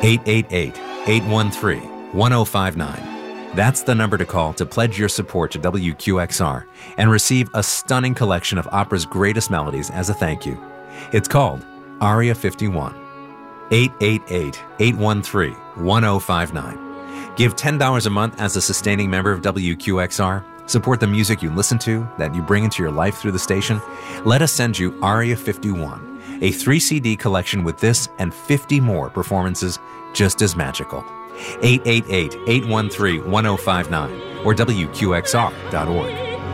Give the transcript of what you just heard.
888-813-1059. That's the number to call to pledge your support to WQXR and receive a stunning collection of opera's greatest melodies as a thank you. It's called Aria 51. 888-813-1059. Give $10 a month as a sustaining member of WQXR. Support the music you listen to, that you bring into your life through the station. Let us send you Aria 51, a 3-CD collection with this and 50 more performances just as magical. 888-813-1059 or WQXR.org.